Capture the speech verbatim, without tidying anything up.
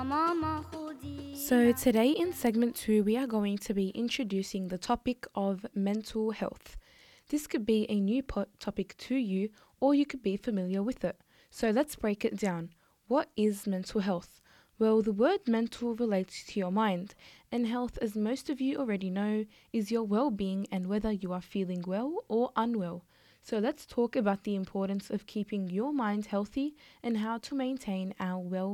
So, today in segment two, we are going to be introducing the topic of mental health. This could be a new po- topic to you, or you could be familiar with it. So, let's break it down. What is mental health? Well, the word mental relates to your mind, and health, as most of you already know, is your well being and whether you are feeling well or unwell. So, let's talk about the importance of keeping your mind healthy and how to maintain our well